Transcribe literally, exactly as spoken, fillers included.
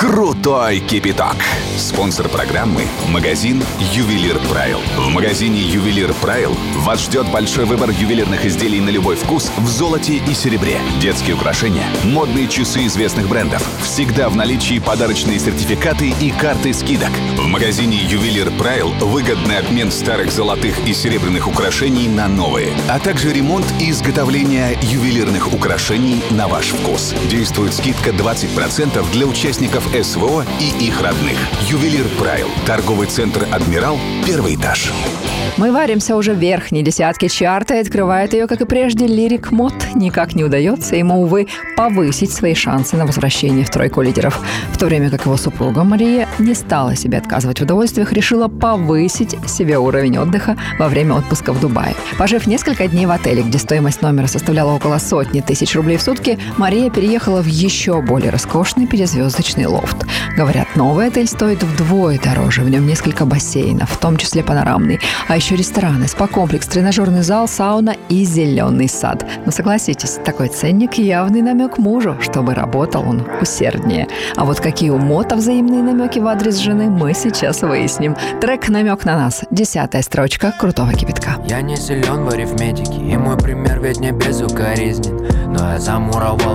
Крутой кипяток. Спонсор программы – магазин «Ювелир Прайл». В магазине «Ювелир Прайл» вас ждет большой выбор ювелирных изделий на любой вкус в золоте и серебре. Детские украшения, модные часы известных брендов. Всегда в наличии подарочные сертификаты и карты скидок. В магазине «Ювелир Прайл» выгодный обмен старых золотых и серебряных украшений на новые, а также ремонт и изготовление ювелирных украшений на ваш вкус. Действует скидка двадцать процентов для участников СВО и их родных. «Ювелир Прайл». Торговый центр «Адмирал», первый этаж. Мы варимся уже в верхней десятке чарта, и открывает ее, как и прежде, Lyric Mod. Никак не удается ему, увы, повысить свои шансы на возвращение в тройку лидеров. В то время как его супруга Мария не стала себе отказывать в удовольствиях, решила повысить себе уровень отдыха во время отпуска в Дубае. Пожив несколько дней в отеле, где стоимость номера составляла около сотни тысяч рублей в сутки, Мария переехала в еще более роскошный пятизвездочный лофт. Говорят, новый отель стоит вдвое дороже, в нем несколько бассейнов, в том числе панорамный, а еще рестораны, спа-комплекс, тренажерный зал, сауна и зеленый сад. Но согласитесь, такой ценник – явный намек мужу, чтобы работал он усерднее. А вот какие у Мота взаимные намеки в адрес жены, мы сейчас выясним. Трек «Намек на нас», десятая строчка крутого кипятка. Я не силен в арифметике, и мой пример ведь не безукоризнен, но я замуровал